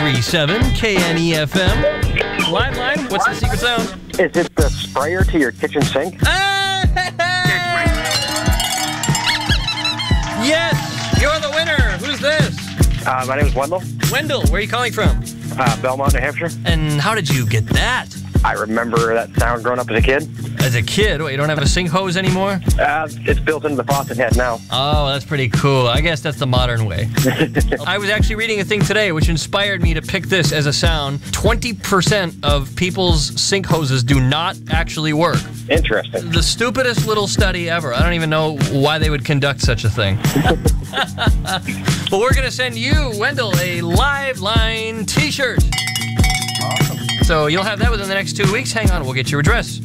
93.7 KNEFM. Live line, what's the secret sound? Is it the sprayer to your kitchen sink? Yes, you're the winner. Who's this? My name is Wendell. Wendell, where are you calling from? Belmont, New Hampshire. And how did you get that? I remember that sound growing up as a kid. As a kid? What, you don't have a sink hose anymore? It's built into the faucet head now. Oh, that's pretty cool. I guess that's the modern way. I was actually reading a thing today which inspired me to pick this as a sound. 20% of people's sink hoses do not actually work. Interesting. The stupidest little study ever. I don't even know why they would conduct such a thing. But we're going to send you, Wendell, a Live Line t-shirt. Awesome. So you'll have that within the next 2 weeks. Hang on, we'll get your address.